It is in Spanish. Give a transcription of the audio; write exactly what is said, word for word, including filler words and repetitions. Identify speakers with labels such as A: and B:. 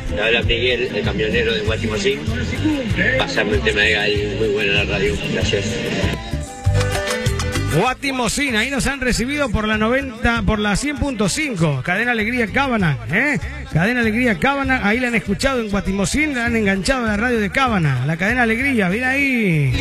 A: Le habla Miguel, el camionero de Guatimosín. Pasarme el tema de Gali, muy buena la radio. Gracias.
B: Guatimosín, ahí nos han recibido por la noventa, por la cien punto cinco, Cadena Alegría Cábana, ¿eh? Cadena Alegría Cábana, ahí la han escuchado en Guatimosín, la han enganchado a la radio de Cábana, la Cadena Alegría, bien ahí.